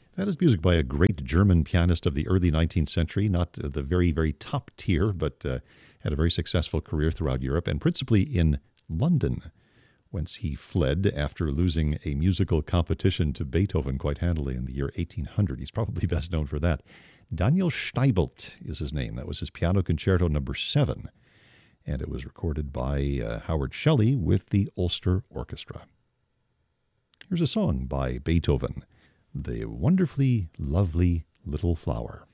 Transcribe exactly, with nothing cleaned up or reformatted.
That is music by a great German pianist of the early nineteenth century, not uh, the very, very top tier, but uh, had a very successful career throughout Europe and principally in London, whence he fled after losing a musical competition to Beethoven quite handily in the year eighteen hundred. He's probably best known for that. Daniel Steibelt is his name. That was his Piano Concerto number seven, and it was recorded by uh, Howard Shelley with the Ulster Orchestra. Here's a song by Beethoven, The Wonderfully Lovely Little Flower.